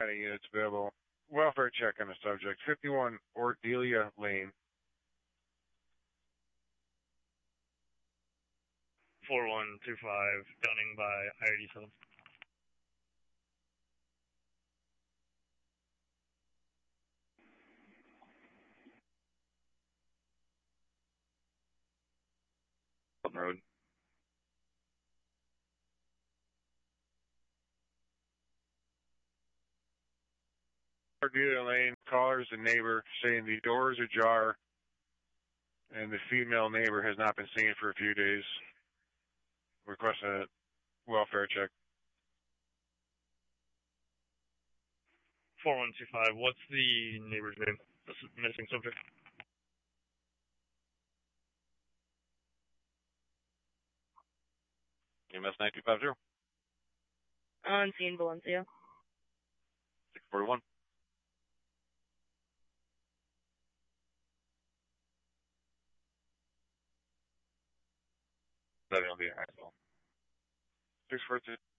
Any units available. Welfare check on the subject. 51 Ordelia Lane. 4125, Dunning by I-87. Road. Ordelia Lane, callers and neighbor saying the doors ajar and the female neighbor has not been seen for a few days. Request a welfare check. 4125, what's the neighbor's name? This is missing subject. EMS 9250. On scene, Valencia. 641. That'll be a high school. 642.